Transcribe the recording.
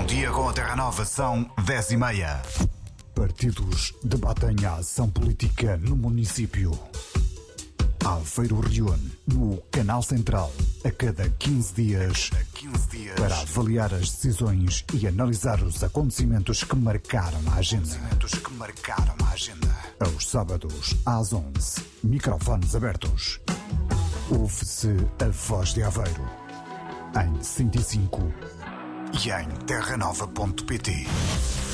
Um dia com a Terra Nova são 10h30. Partidos debatem a ação política no município. Aveiro reúne no Canal Central a cada 15 dias para avaliar as decisões e analisar os acontecimentos que marcaram a agenda. Aos sábados às 11, microfones abertos. Ouve-se a Voz de Aveiro em 105 e em terranova.pt.